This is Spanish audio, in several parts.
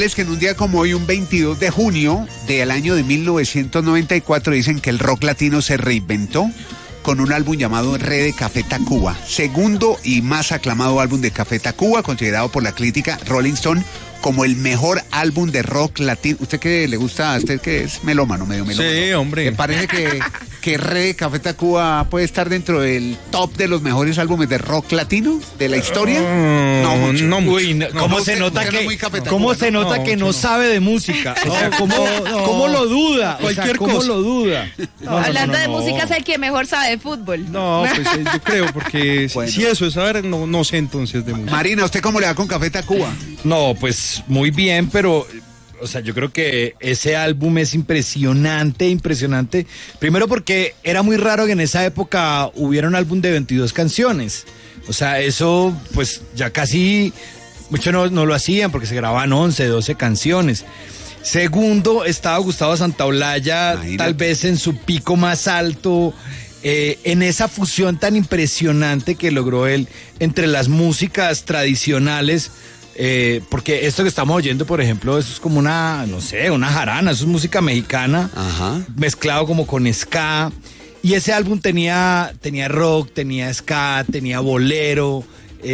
Es que en un día como hoy, un 22 de junio del año de 1994, dicen que el rock latino se reinventó con un álbum llamado Re de Café Tacuba, segundo y más aclamado álbum de Café Tacuba, considerado por la crítica Rolling Stone como el mejor álbum de rock latino. ¿Usted qué le gusta? ¿Usted que es melómano, medio melómano? Sí, hombre. ¿Le parece que Re de Café Tacuba puede estar dentro del top de los mejores álbumes de rock latino de la historia? No mucho. No mucho. Uy, ¿cómo usted- se nota usted no es que muy Café Tacuba, cómo se ¿no? nota No, que mucho no no. sabe de música? O sea, ¿cómo lo duda? Cualquier ¿Cómo cosa. lo duda? Hablando de música, es el que mejor sabe de fútbol. No, pues yo creo, porque Bueno. si eso es saber, no sé entonces de música. Marina, ¿usted cómo le va con Café Tacuba? No, pues muy bien, pero, o sea, yo creo que ese álbum es impresionante. Primero porque era muy raro que en esa época hubiera un álbum de 22 canciones. O sea, eso, pues ya casi, muchos no lo hacían porque se grababan 11, 12 canciones. Segundo, estaba Gustavo Santaolalla, Imagínate. tal vez en su pico más alto, en esa fusión tan impresionante que logró él entre las músicas tradicionales. Porque esto que estamos oyendo, por ejemplo, eso es como una jarana, eso es música mexicana, Ajá. mezclado como con ska. Y ese álbum tenía rock, tenía ska, tenía bolero,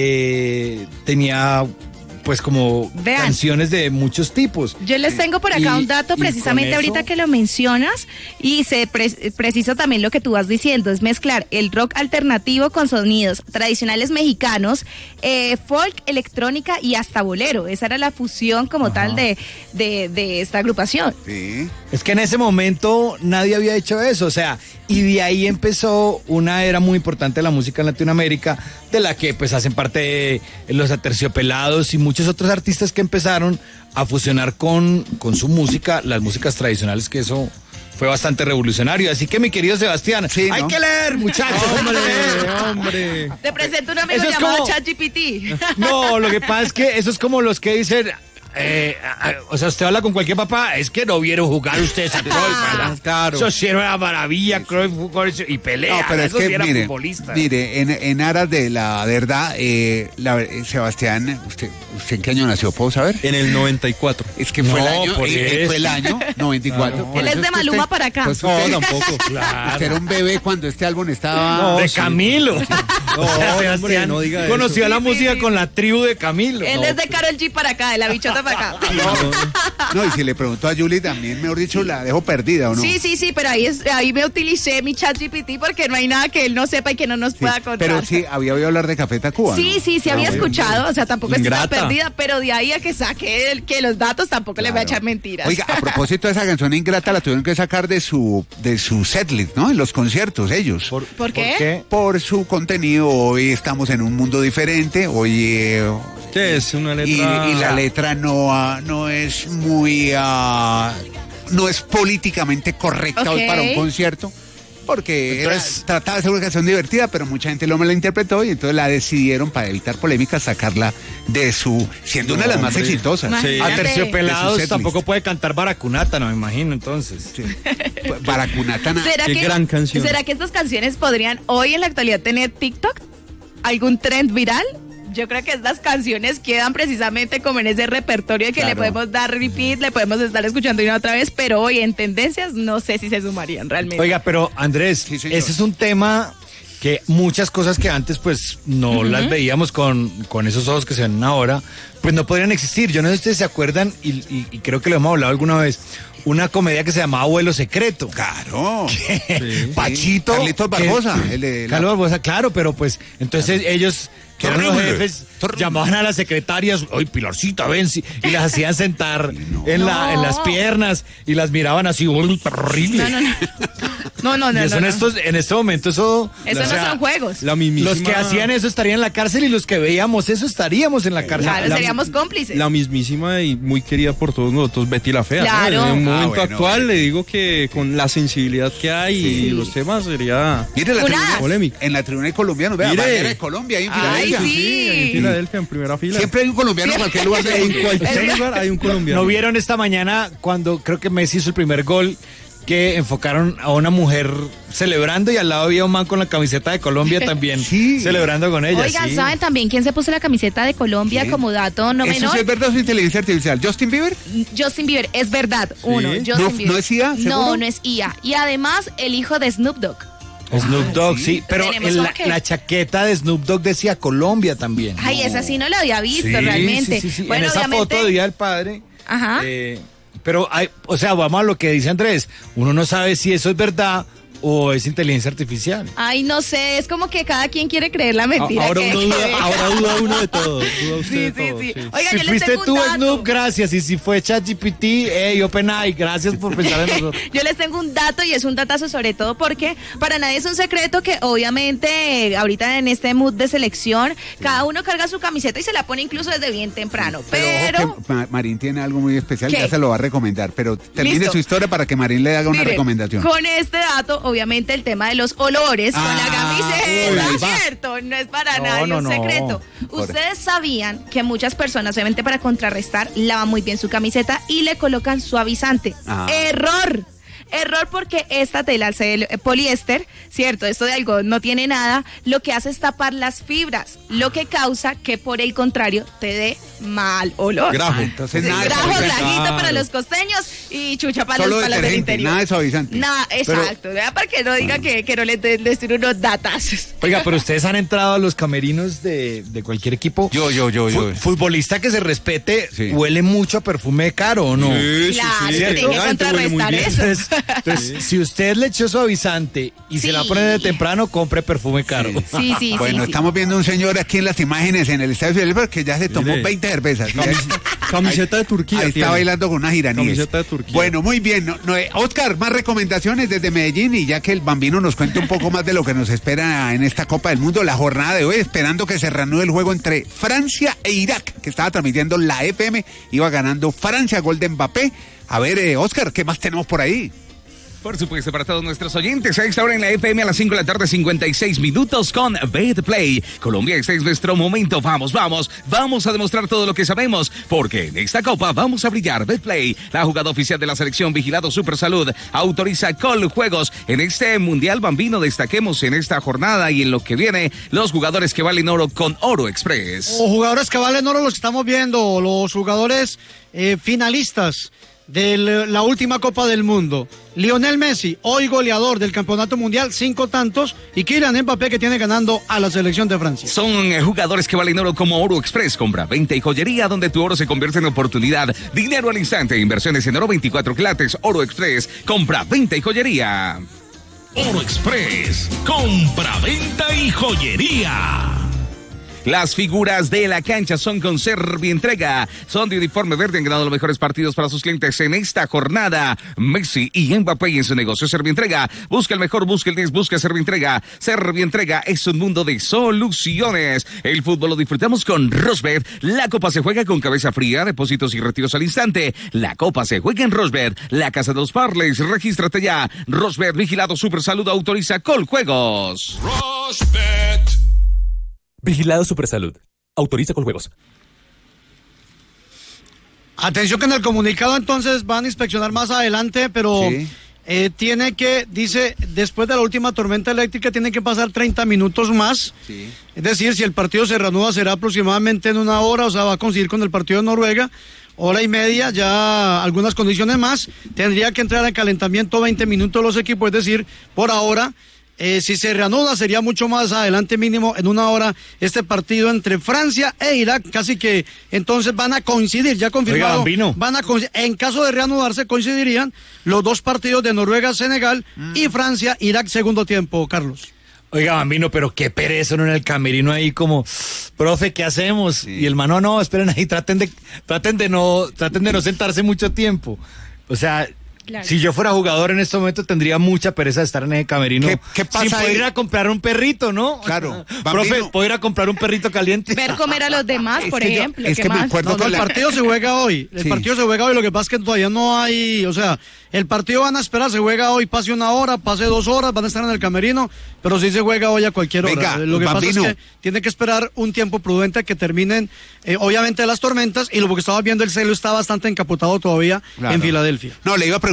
tenía pues como Vean. canciones de muchos tipos. Yo les tengo por acá Y- un dato y precisamente con ahorita eso- que lo mencionas y preciso también lo que tú vas diciendo, es mezclar el rock alternativo con sonidos tradicionales mexicanos, folk, electrónica y hasta bolero. Esa era la fusión como tal de esta agrupación. Sí. Es que en ese momento nadie había hecho eso, o sea, y de ahí empezó una era muy importante de la música en Latinoamérica, de la que pues hacen parte los Aterciopelados y muchos otros artistas que empezaron a fusionar con su música, las músicas tradicionales, que eso fue bastante revolucionario. Así que mi querido Sebastián, Sí, hay ¿no? que leer, muchachos. Hombre. Te presento un amigo Eso es llamado como- ChatGPT. No, lo que pasa es que eso es como los que dicen, o sea, usted habla con cualquier papá, es que no vieron jugar ustedes a Cruyff, ¿verdad? Claro. Eso sí era una maravilla, Cruyff jugó y pelea, No, pero es eso sí que, era mire, futbolista. en aras de la verdad, Sebastián, ¿usted en qué año nació? ¿Puedo saber? En el 94. Es que fue No, el año, por fue el eso. año 94. No. Por Él eso es de que Maluma usted- para acá. pues No, usted- tampoco. Usted era un bebé cuando este álbum estaba... No, De sí. Camilo. No, O sea, hombre, Sebastián no diga eso. conoció la Sí, música sí. con la tribu de Camilo. Él es de Karol G para acá, de la bichota para acá. No, y si le pregunto a Julie también, mejor dicho, la dejo perdida, ¿o no? Sí, pero ahí me utilicé mi ChatGPT porque no hay nada que él no sepa y que no nos Sí, pueda contar. pero sí, había oído hablar de Café Tacuba, ¿no? Sí, había bueno. escuchado, o sea, tampoco estaba Ingrata. perdida, pero de ahí a que saque que los datos tampoco le voy a echar mentiras. Oiga, a propósito de esa canción Ingrata, la tuvieron que sacar de su setlist, ¿no? En los conciertos, ellos. ¿Por qué? Por su contenido, hoy estamos en un mundo diferente, hoy... ¿Qué es? Una y letra. la letra no es muy... no es políticamente correcta hoy Ok. para un concierto. Porque Entonces- trataba de ser una canción divertida, pero mucha gente lo malinterpretó y entonces la decidieron, para evitar polémicas, sacarla de siendo una de las más hombre. exitosas. Imagínate. A De su Terciopelados setlist. tampoco puede cantar Baracunata, no me imagino, entonces. Sí. Baracunatana. ¿Será Qué gran canción. ¿Será que estas canciones podrían hoy en la actualidad tener TikTok? ¿Algún trend viral? Yo creo que estas canciones quedan precisamente como en ese repertorio de que Claro. le podemos dar repeat, le podemos estar escuchando una otra vez, pero hoy en tendencias no sé si se sumarían realmente. Oiga, pero Andrés, Sí, señor. ese es un tema que muchas cosas que antes pues no las veíamos con esos ojos que se ven ahora, pues no podrían existir. Yo no sé si ustedes se acuerdan, y creo que lo hemos hablado alguna vez, una comedia que se llamaba Vuelo Secreto. Claro. Pachito. Carlitos Barbosa, el de la- Carlos Barbosa, claro, pero pues entonces ellos, que eran los Terrible, jefes, terrible. llamaban a las secretarias, ¡ay, Pilarcita, ven! Y las hacían sentar en las piernas y las miraban así, ¡uy, terrible! No. Y eso en este momento, eso... Eso o no sea, son juegos. La mismísima. los que hacían eso estarían en la cárcel y los que veíamos eso estaríamos en la cárcel. Claro, seríamos cómplices. La mismísima y muy querida por todos nosotros, Betty la Fea. ¿no? Claro. En un momento bueno, actual bueno. le digo que con la sensibilidad que hay y los temas sería Mire, la Funadas. tribuna, polémica. en la tribuna de colombianos, vea, Mire. bandera de Colombia ahí en Ay, Filadelfia. sí. en Filadelfia en primera fila. Siempre hay un colombiano en cualquier lugar del En mundo. cualquier lugar hay un colombiano. ¿No vieron esta mañana cuando creo que Messi hizo el primer gol que enfocaron a una mujer celebrando y al lado había un man con la camiseta de Colombia también celebrando con ella. Oigan, ¿saben también quién se puso la camiseta de Colombia como dato no menor? ¿Eso sí es verdad o es inteligencia artificial? ¿Justin Bieber? Justin Bieber, es verdad, Justin Bieber. ¿No es IA? ¿Seguro? No es IA. Y además, el hijo de Snoop Dogg. Snoop Dogg, sí, pero la chaqueta de Snoop Dogg decía Colombia también. Ay, esa sí no la había visto realmente. Sí. Bueno, en esa obviamente, foto de Día del Padre. Ajá. Pero, vamos a lo que dice Andrés. Uno no sabe si eso es verdad o es inteligencia artificial. Ay, no sé, es como que cada quien quiere creer la mentira. Ahora duda uno de todo. Duda usted Sí. de todo, sí. Oiga, si yo les fuiste tengo un tú, dato. Snoop, gracias. Y si fue ChatGPT, OpenAI, gracias por pensar en nosotros. Yo les tengo un dato y es un datazo sobre todo porque para nadie es un secreto que obviamente ahorita en este mood de selección cada uno carga su camiseta y se la pone incluso desde bien temprano. Pero ojo que Marín tiene algo muy especial, ¿Qué? ya se lo va a recomendar, pero termine Listo. su historia para que Marín le haga una miren, recomendación. con este dato, obviamente el tema de los olores con la camiseta, ¿cierto? No es para nadie un secreto. Ustedes sabían que muchas personas, obviamente para contrarrestar, lavan muy bien su camiseta y le colocan suavizante. Error porque esta tela, el poliéster, cierto, esto de algodón no tiene nada, lo que hace es tapar las fibras, lo que causa que por el contrario te dé mal olor. Grajo. Entonces Sí, nada de grajo, suavizante. grajito para los costeños y chucha para Solo los palas del detergente, interior. nada de suavizante. Nada, exacto. Vea, para que no diga que no les tiro unos datas. Oiga, pero ustedes han entrado a los camerinos de cualquier equipo. Yo. Futbolista que se respete, Sí. huele mucho a perfume caro, ¿o no? Claro, tiene que contrarrestar eso. Entonces, si usted le echó suavizante y se la pone de temprano, compre perfume caro. Sí. Bueno, estamos viendo un señor aquí en las imágenes en el estadio Filadelfia que ya se tomó Mire. 20 cervezas. Camiseta de Turquía. Ahí está tiene. bailando con unas iraníes. Camiseta de Turquía. Bueno, muy bien. Oscar, más recomendaciones desde Medellín y ya que el Bambino nos cuente un poco más de lo que nos espera en esta Copa del Mundo, la jornada de hoy, esperando que se reanude el juego entre Francia e Irak, que estaba transmitiendo la FM, iba ganando Francia, gol de Mbappé. A ver, Oscar, ¿qué más tenemos por ahí? Por supuesto, para todos nuestros oyentes, a esta hora en la FM a las 5 de la tarde, 56 minutos con BetPlay. Colombia, este es nuestro momento. Vamos a demostrar todo lo que sabemos, porque en esta copa vamos a brillar. BetPlay, la jugada oficial de la selección, vigilado Supersalud, autoriza Coljuegos. En este Mundial Bambino destaquemos en esta jornada y en lo que viene, los jugadores que valen oro con Oro Express. Los jugadores que valen oro los estamos viendo, los jugadores finalistas de la última Copa del Mundo. Lionel Messi, hoy goleador del Campeonato Mundial, 5 tantos, y Kylian Mbappé, que tiene ganando a la selección de Francia. Son jugadores que valen oro como Oro Express. Compra, venta y joyería, donde tu oro se convierte en oportunidad. Dinero al instante. Inversiones en oro 24 quilates. Oro Express. Compra, venta y joyería. Oro Express, compra, venta y joyería. Las figuras de la cancha son con Servientrega. Son de uniforme verde, han ganado los mejores partidos para sus clientes en esta jornada. Messi y Mbappé en su negocio. Servientrega. Busca el mejor, busca el 10, busca Servientrega. Servientrega es un mundo de soluciones. El fútbol lo disfrutamos con Rosbet. La copa se juega con cabeza fría, depósitos y retiros al instante. La copa se juega en Rosbet, la casa de los parlays. Regístrate ya. Rosbet, vigilado Supersalud, autoriza Coljuegos. Rosbet. Vigilado Supersalud. Autoriza Coljuegos. Atención que en el comunicado entonces van a inspeccionar más adelante, pero Sí. tiene que, dice, después de la última tormenta eléctrica tiene que pasar 30 minutos más. Sí. Es decir, si el partido se reanuda será aproximadamente en 1 hora, o sea, va a coincidir con el partido de Noruega, 1:30, ya algunas condiciones más. Tendría que entrar en calentamiento 20 minutos los equipos, es decir, por ahora. Si se reanuda sería mucho más adelante, mínimo en 1 hora, este partido entre Francia e Irak, casi que entonces van a coincidir, ya confirmado. Oiga, Bambino. En caso de reanudarse coincidirían los 2 partidos de Noruega, Senegal y Francia, Irak, segundo tiempo, Carlos. Oiga, Bambino, pero qué pereza uno en el camerino ahí como, profe, ¿qué hacemos? Sí. Y el mano, no, esperen ahí, traten de no sentarse mucho tiempo. O sea, Claro. si yo fuera jugador en este momento tendría mucha pereza de estar en el camerino. ¿Qué pasa sin poder ahí? ir a comprar un perrito, ¿no? Claro. Profe, Bambino. ¿puedo ir a comprar un perrito caliente? Ver comer a los demás, Es por que yo- ejemplo. es ¿Qué que me más? acuerdo No, que el partido se juega hoy. El Sí. partido se juega hoy. Lo que pasa es que todavía no hay, o sea, el partido van a esperar, se juega hoy, pase 1 hora, pase 2 horas, van a estar en el camerino, pero sí se juega hoy a cualquier hora. Venga, Lo que Bambino. pasa es que tiene que esperar un tiempo prudente a que terminen, obviamente, las tormentas, y lo que estaba viendo, el cielo está bastante encapotado todavía Claro. en Filadelfia. No, le iba a preguntar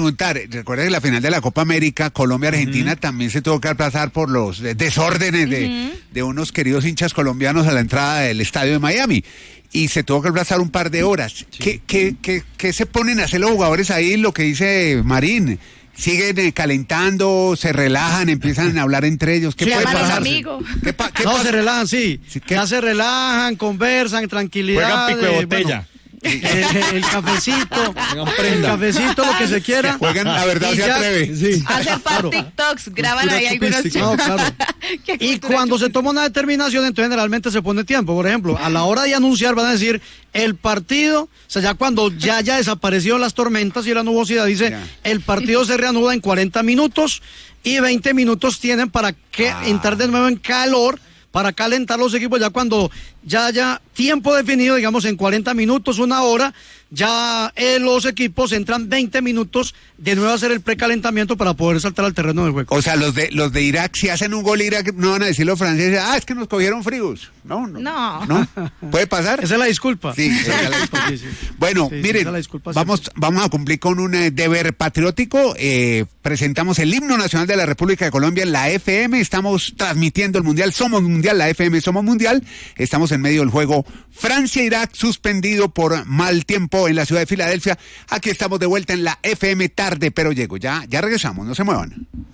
preguntar, recuerda que la final de la Copa América, Colombia-Argentina, también se tuvo que aplazar por los desórdenes de unos queridos hinchas colombianos a la entrada del estadio de Miami. Y se tuvo que aplazar un par de horas. Sí. ¿Qué se ponen a hacer los jugadores ahí? Lo que dice Marín. Siguen calentando, se relajan, empiezan a hablar entre ellos. ¿Qué Sí, puede llaman a los pasar? amigos. ¿Qué No, pasa? se relajan, sí. Sí, ¿qué? Ya se relajan, conversan, tranquilidad. Juegan pico de bueno, botella. el cafecito, Hagan el prenda. cafecito, lo que se quiera. Juegan, la verdad Y se ya- atreve. Sí. Hacen Claro. TikToks, graban Cultura ahí algunos chupística. No, claro. Qué Y cultura cuando se chupística. toma una determinación, entonces generalmente se pone tiempo. Por ejemplo, a la hora de anunciar van a decir el partido, o sea, ya cuando ya desaparecieron las tormentas y la nubosidad, dice Ya. el partido se reanuda en 40 minutos y 20 minutos tienen para que entrar de nuevo en calor, para calentar los equipos ya cuando ya haya tiempo definido, digamos en 40 minutos, una hora, ya los equipos entran 20 minutos de nuevo a hacer el precalentamiento para poder saltar al terreno del juego. O sea, los de Irak, si hacen un gol Irak, no van a decir los franceses, es que nos cogieron fríos. No. ¿Puede pasar? Esa es la disculpa. Sí, esa es la disculpa. Sí, sí. Bueno, Sí, miren, esa es la disculpa vamos a cumplir con un deber patriótico. Presentamos el himno nacional de la República de Colombia en la FM. Estamos transmitiendo el Mundial. Somos Mundial, la FM Somos Mundial. Estamos en medio del juego Francia-Irak, suspendido por mal tiempo en la ciudad de Filadelfia. Aquí estamos de vuelta en la FM tarde, pero llego. Ya regresamos, no se muevan.